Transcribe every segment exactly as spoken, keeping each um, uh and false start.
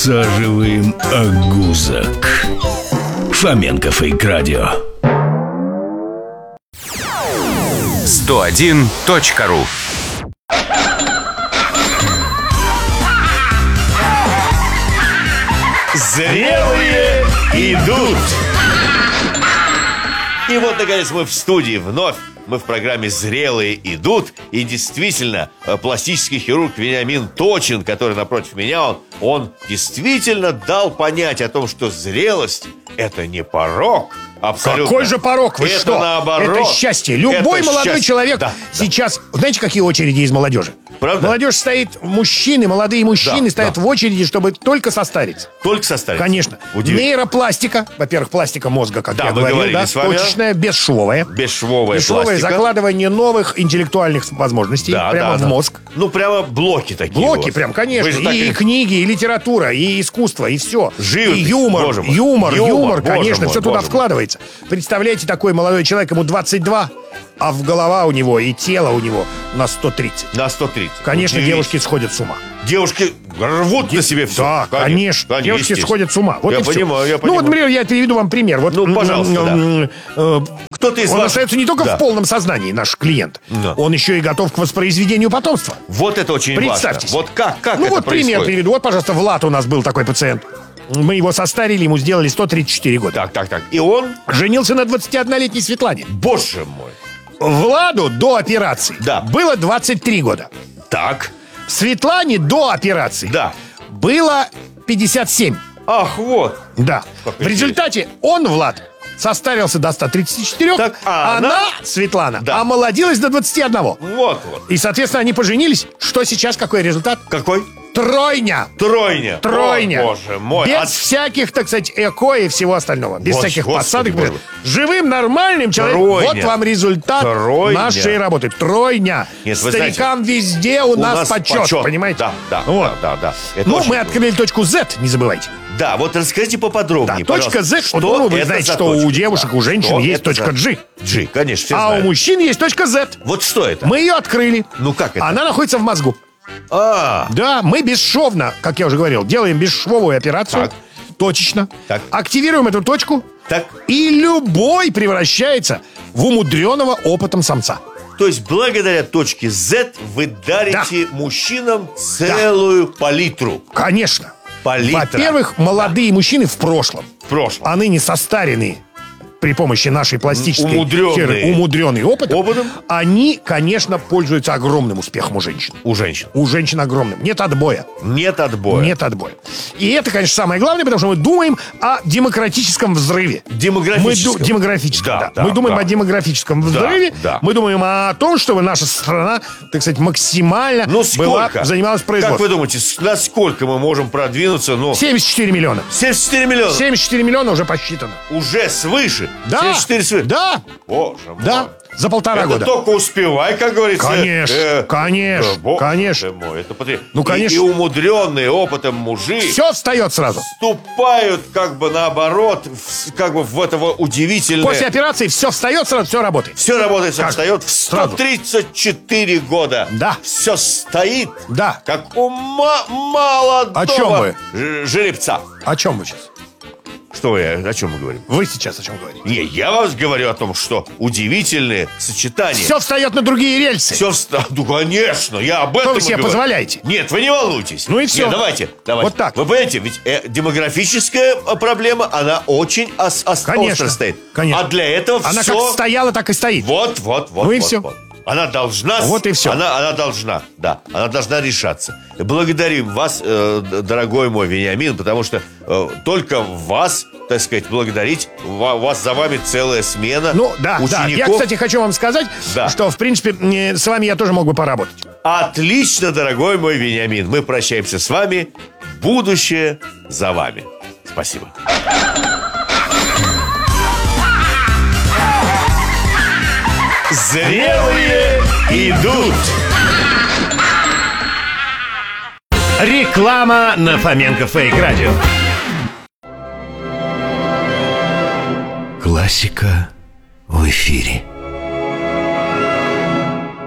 Усаживаем огузок. Фоменко Фейк Радио. сто один точка ру. Зрелые идут. И вот, наконец, мы в студии вновь. Мы в программе «Зрелые идут». И действительно, пластический хирург Вениамин Точин, который напротив меня, он, он действительно дал понять о том, что зрелость – это не порок. Абсолютно. Какой же порок? Вы это что? наоборот. Это счастье. Любой это молодой счастье. человек Да, сейчас... Да. Знаете, какие очереди из молодежи? Правда? Молодежь стоит, мужчины, молодые мужчины Да, стоят да. в очереди, чтобы только состариться. Только состариться. Конечно. Нейропластика. Во-первых, пластика мозга, как Да, я мы говорил, говорили да, с вами. точечная, бесшовая. Бесшвовая Бесшовое пластика. закладывание новых интеллектуальных возможностей Да, прямо да, в да. мозг. Ну, прямо блоки такие. Блоки вот. прям, конечно. Вы же И, так и книги, и литература, и искусство, и все. Живопись, И юмор, боже мой. юмор, юмор, Юмор, боже конечно, мой, все туда боже мой. вкладывается. Представляете, такой молодой человек, ему двадцать два, а в голова у него и тело у него на сто тридцать. На сто тридцать. Конечно, Удивительно. девушки сходят с ума. Девушки рвут на себе все. Да, конечно. конечно, Девушки естественно. сходят с ума. Вот я и всё. понимаю, я Ну понимаю. вот, например, я приведу вам пример. Вот, Ну, пожалуйста, м, э, Кто-то из Он вас... остается не только Да. в полном сознании, наш клиент. Да. Он еще и готов к воспроизведению потомства. Вот это очень Представьте важно. себе. Вот как, как Ну это вот пример происходит? приведу. Вот, пожалуйста, Влад у нас был такой пациент. Мы его состарили, ему сделали сто тридцать четыре года. Так, так, так. И он... Женился на двадцатиоднолетней Светлане. Боже мой. Владу до операции Да. было двадцать три года. Так. Светлане до операции Да. было пятьдесят семь. Ах, вот. Да. Как В результате он, Влад, состарился до ста тридцати четырёх, Так, а она, она, Светлана, Да. омолодилась до двадцати одного. Вот, вот. И, соответственно, они поженились. Что сейчас, какой результат? Какой? Тройня. Тройня. Тройня. О, боже мой. Без А- всяких, так сказать, эко и всего остального. Без Господи, всяких Господи, посадок. боже. Живым, нормальным человеком. Тройня. Вот вам результат Тройня. нашей работы. Тройня. Нет, вы Старикам везде у, У нас, почет, понимаете? Да, да, Вот. да, да, да. Это Ну, очень мы круто. открыли точку Z, не забывайте. Да, вот расскажите Да, поподробнее, точка пожалуйста. Z, вот, ну, вы это знаете, за что у точка? девушек, Да. у женщин Что есть это точка за- G. G, конечно, все А знают. у мужчин есть точка Z. Вот что это? Мы ее открыли. Ну, как это? Она находится в мозгу. А, Да, мы бесшовно, как я уже говорил, делаем бесшовую операцию. Так. Точечно. Так. Активируем эту точку. так, И любой превращается в умудренного опытом самца. то есть благодаря точке Z вы дарите мужчинам целую палитру. Конечно. Палитра. Во-первых, молодые мужчины в прошлом, В прошлом. а ныне состаренные при помощи нашей пластической Умудренные. хирургии, умудренные опытом, Опытом. они, конечно, пользуются огромным успехом у женщин. У женщин. У женщин огромным. Нет отбоя. Нет отбоя. Нет отбоя. И это, конечно, самое главное, потому что мы думаем о демократическом взрыве. Демографическом. Мы ду- демографическом, Да, да. да, мы думаем да. о демографическом взрыве. да. Мы думаем о том, чтобы наша страна, так сказать, максимально Ну, была, сколько? занималась Как производством. вы думаете, с- насколько мы можем продвинуться? Ну, семьдесят четыре миллиона. семьдесят четыре миллиона. семьдесят четыре миллиона уже посчитано. Уже свыше. Да, семьдесят четыре свыше. да, Боже мой. да. За полтора Это года. только успевай, как говорится. Конечно, Э, конечно, э, боже конечно. мой, это потр- Ну, И- конечно. И, умудренные опытом мужи Все встает сразу. вступают как бы наоборот, в, как бы в этого удивительное... После операции все встает сразу, все работает. Все работает, все Как? встает в Сразу. сто тридцать четыре года. Да. Все стоит, Да. как у ма- молодого О чем вы? ж- жеребца. О чем вы сейчас? Что я, о чем мы говорим? Вы сейчас о чем говорите? Не, я вам говорю о том, что удивительные сочетания. Все встает на другие рельсы. Все встало. Ну, конечно, я об этом вы и себе говорю. позволяете? Нет, вы не волнуйтесь. Ну и всё. Нет, давайте, давайте. Вот так. Вы понимаете, ведь э, демографическая э, проблема, она очень ос- ос- Конечно, остро стоит. конечно. А для этого Она все... как стояла, так и стоит. Вот, вот, вот. Ну и вот, всё. вот. Она должна... Вот и всё. Она, она должна, да. Она должна решаться. Благодарим вас, э, д- дорогой мой Вениамин, потому что э, только вас, так сказать, благодарить. Ва- вас за вами целая смена. Ну, да, да. Я, учеников. кстати, хочу вам сказать, Да. что, в принципе, э, с вами я тоже мог бы поработать. Отлично, дорогой мой Вениамин. Мы прощаемся с вами. Будущее за вами. Спасибо. Зрелые идут. Реклама на Фоменко Фейк Радио. Классика в эфире.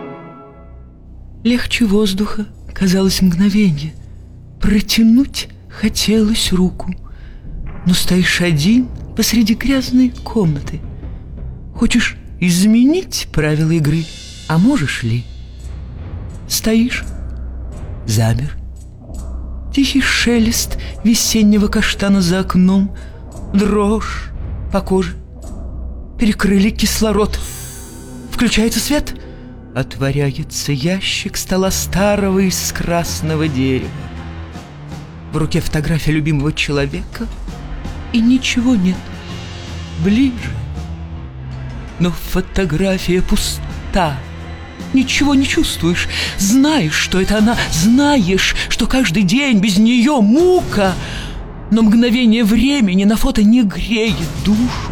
Легче воздуха казалось мгновенье. Протянуть хотелось руку, но стоишь один посреди грязной комнаты. Хочешь изменить правила игры, а можешь ли? Стоишь, замер. Тихий шелест весеннего каштана за окном, дрожь по коже. Перекрыли кислород. Включается свет. Отворяется ящик стола старого из красного дерева. В руке фотография любимого человека, и ничего нет. Ближе. Но фотография пуста. Ничего не чувствуешь. Знаешь, что это она. Знаешь, что каждый день без нее мука. Но мгновение времени на фото не греет душу.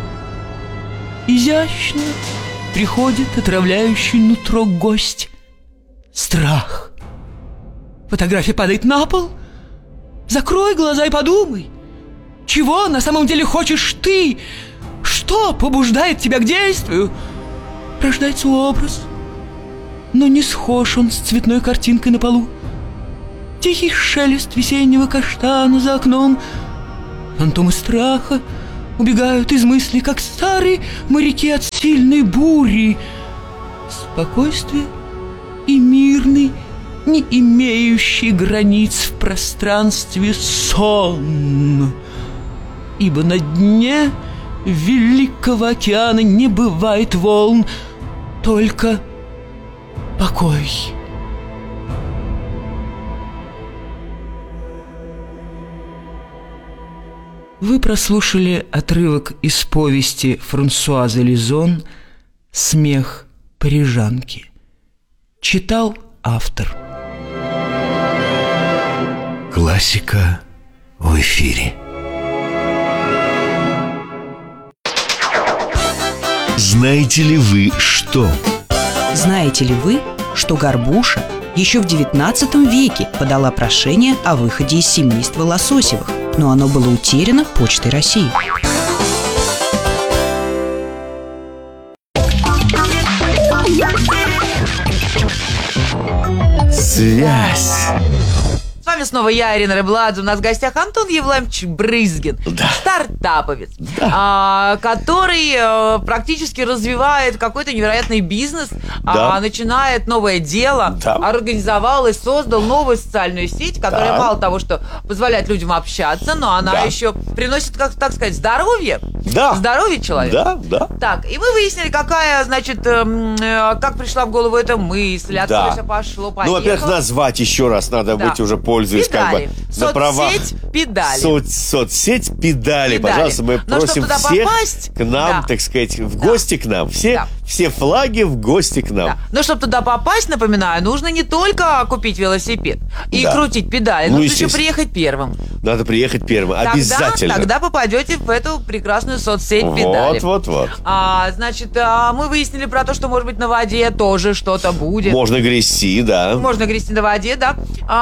Изящно приходит отравляющий нутро гость. Страх. Фотография падает на пол. Закрой глаза и подумай. Чего на самом деле хочешь ты? Что побуждает тебя к действию? Рождается образ, но не схож он с цветной картинкой на полу. Тихий шелест весеннего каштана за окном. Фантомы страха убегают из мыслей, как старые моряки от сильной бури. Спокойствие и мирный, не имеющий границ в пространстве сон. Ибо на дне великого океана не бывает волн, только покой. Вы прослушали отрывок из повести Франсуазы Лизон «Смех парижанки». Читал автор. Классика в эфире. Знаете ли вы, что? Знаете ли вы, что Горбуша еще в девятнадцатом веке подала прошение о выходе из семейства Лососевых, но оно было утеряно Почтой России? Связь. С вами снова я, Ирина Рыбладзе. У нас в гостях Антон Евламович Брызгин, Да. стартаповец, а, который а, практически развивает какой-то невероятный бизнес, Да. а, начинает новое дело, Да. организовал и создал новую социальную сеть, которая Да. мало того, что позволяет людям общаться, но она Да. еще приносит, как так сказать, здоровье. Да. Здоровье человека. Да, да. Так, и мы выяснили, какая, значит, эм, э, как пришла в голову эта мысль, откуда Да. все пошло, Ну, поехало. во-первых, назвать еще раз надо Да. быть уже, пользуясь как бы Педали. на правах. Соцсеть педали. Соц- соцсеть педали. Педали. Пожалуйста, мы Но просим чтоб туда всех попасть, к нам, да. так сказать, в Да. гости к нам. Все, Да. все флаги в гости к нам. Да. Но чтобы туда попасть, напоминаю, нужно не только купить велосипед и Да. крутить педали, Ну, нужно еще естественно. приехать первым. Надо приехать первым. Тогда, Обязательно. тогда попадете в эту прекрасную соцсеть Вот, педали. вот, вот. А, значит, а, мы выяснили про то, что, может быть, на воде тоже что-то будет. Можно грести, да. Можно грести на воде, да.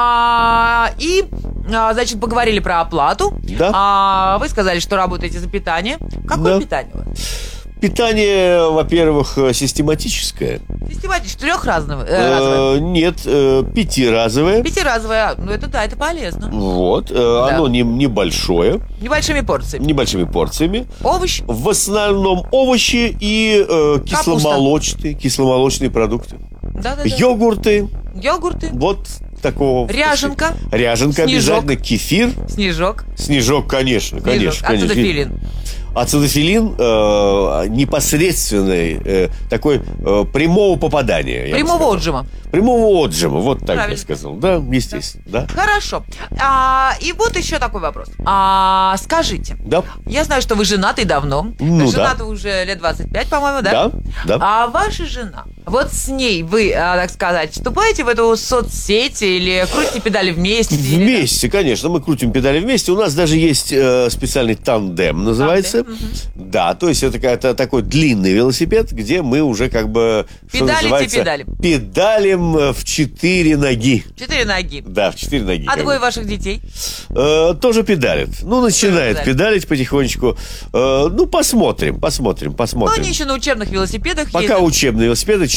А, и, а, значит, поговорили про оплату. Да. А, вы сказали, что работаете за питание. Какое Да. питание у вас? Питание, во-первых, систематическое. Систематически, трехразовое. э, разовое. Э, Нет, э, пятиразовое. Пятиразовое. Ну, это да, это полезно. Вот. э, Оно не- небольшое, Небольшими порциями. небольшими порциями. Овощ. В основном овощи и э, кисломолочные, кисломолочные продукты. Да-да-да. Йогурты, Йогурты. вот такого. Ряженка. так сказать, Ряженка Снежок. обязательно, кефир. Снежок. Снежок, конечно, Снежок. конечно. конечно. Ацетофилин. Ацетофилин э, непосредственный, э, такой э, прямого попадания. я бы Прямого сказал. отжима. Прямого отжима, вот так Правильно. я сказал. Да, естественно, да. Хорошо. А, и вот еще такой вопрос. А, скажите, Да. я знаю, что вы женаты давно. Ну, женаты да. уже лет двадцать пять, по-моему, да? Да, да. А ваша жена, вот с ней вы, а, так сказать, вступаете в эту соцсеть или крутите педали вместе? или как? Вместе, конечно, мы крутим педали вместе. У нас даже есть э, специальный тандем, называется. Тандем, Да, то есть это какая-то такой длинный велосипед, где мы уже как бы, что Педалите называется, педали. педалим э, в четыре ноги. Четыре ноги. Да, в четыре ноги. А как двое бы. ваших детей? Э, тоже педалит. Ну, начинает педалит. педалить потихонечку. Э, ну, посмотрим, посмотрим, Ну, посмотрим. они еще на учебных велосипедах Пока ездят. учебные велосипеды,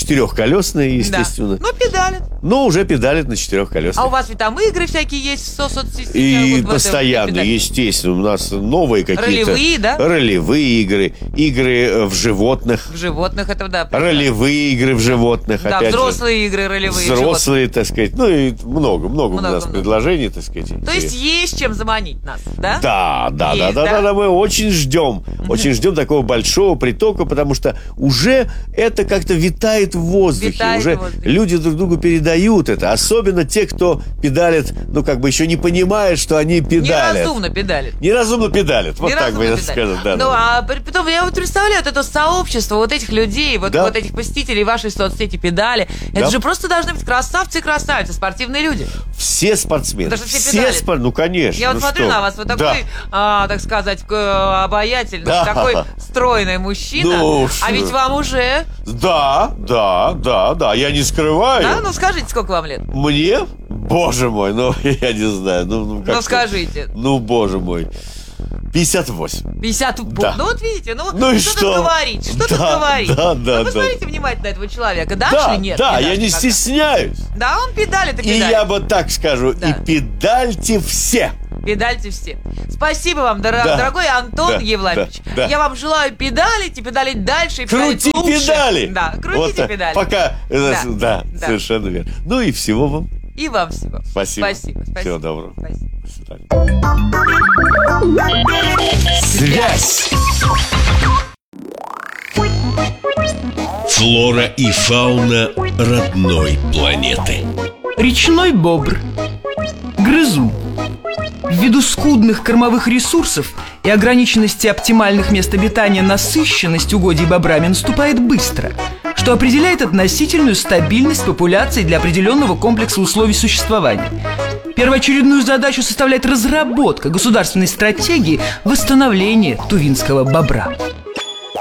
четырехколесные, естественно. Да. Ну, педалит. Но уже педалит на четырехколесных. А у вас ведь там игры всякие есть в соцсетях? И вот постоянно, естественно, у нас новые какие-то... Ролевые, да? Ролевые игры, игры в животных. В животных это, да. Прекрасно. Ролевые игры в животных, Да, опять взрослые же. игры ролевые. Взрослые, так сказать. Ну и много, много, Много, у нас много. предложений, так сказать. То есть есть чем заманить нас, да? Да, да, Есть, да, да, да? да, да, мы очень ждем, очень ждем такого большого притока, потому что уже это как-то витает в воздухе, Витает уже в воздухе. люди друг другу передают это, особенно те, кто педалит, ну как бы еще не понимает, что они педалят. Неразумно педалит. Неразумно педалят, вот так бы я Неразумно сказал. Да, педалит. Ну, да. а при- потом я вот представляю вот это сообщество вот этих людей, вот, Да. вот этих посетителей вашей соцсети педали. Да. Это же просто должны быть красавцы и красавицы, спортивные люди. Все спортсмены, Потому что все педалят. спор- ну конечно. Я вот ну смотрю что? на вас, вы Да. такой, а, так сказать, к- обаятельный, Да. такой стройный мужчина. Ну, а ведь вам уже, Да, да, да, да, я не скрываю. да? Ну скажите, сколько вам лет? Мне? Боже мой, ну я не знаю. Ну, ну, как Ну скажите. Ну, боже мой. пятьдесят восемь. пятьдесят Да. Ну вот видите, ну, Ну и что, что? тут говорить, что тут Да, говорить. да, да, Ну, посмотрите да. внимательно на этого человека, дашь Да, или нет? да, Не я дашь не никогда. стесняюсь. Да, он педалит и И педалит. я вот так скажу, Да. и педальте все. Педальте все. Спасибо вам, дор- Да. дорогой Антон Да, Евламович. да, да. Я вам желаю педалить и педалить дальше, и педалить Крути лучше. педали. Да, крутите Вот так. педали. Пока. э, Да, Да, да. совершенно верно. Ну и всего вам. И вам всего. Спасибо. Спасибо. спасибо. Всего доброго. Спасибо. До свидания. Связь. Флора и фауна родной планеты. Речной бобр. Грызун. Ввиду скудных кормовых ресурсов и ограниченности оптимальных мест обитания насыщенность угодий бобрами наступает быстро, что определяет относительную стабильность популяции для определенного комплекса условий существования. Первоочередную задачу составляет разработка государственной стратегии восстановления тувинского бобра.